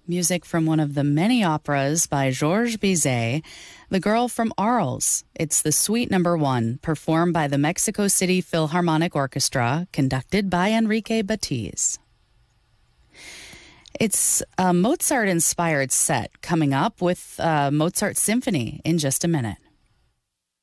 music from one of the many operas by Georges Bizet, The Girl from Arles. It's the Suite Number 1, performed by the Mexico City Philharmonic Orchestra, conducted by Enrique Batiz. It's a Mozart-inspired set coming up with Mozart Symphony in just a minute.